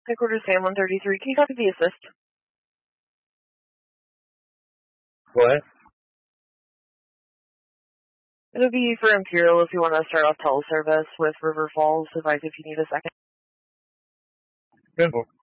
Headquarters Sam 133. Can you copy the assist? What? It'll be for Imperial if you want to start off teleservice with River Falls. Advise if you need a second. Simple.